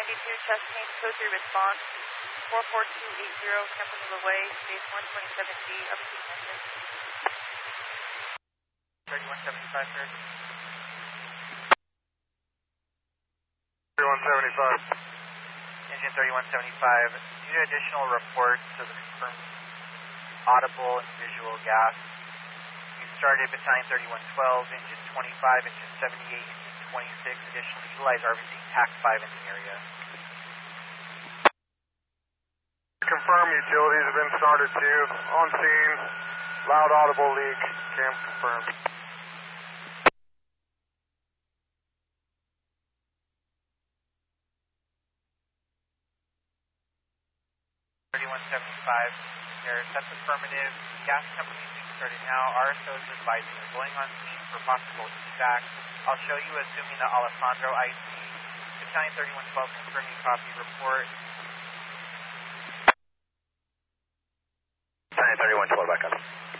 92, Chesapeake, code 3 response, 44280, Campanile Way, space 127D, upstream engine. 3175, sir. 3175. Engine 3175, due to additional reports of the confirmed audible and visual gas, we started battalion 3112, engine 25, engine 78, engine 26. Additionally, utilize RVC TAC 5 in the area. Confirm utilities have been started too. On scene, loud audible leak. Cam confirmed. 3175, there, that's affirmative. Gas company being started now. RSO is advising they're going on scene for possible evac. I'll show you assuming the Alessandro IC. Battalion 3112, confirming copy report. Battalion 3112, back up.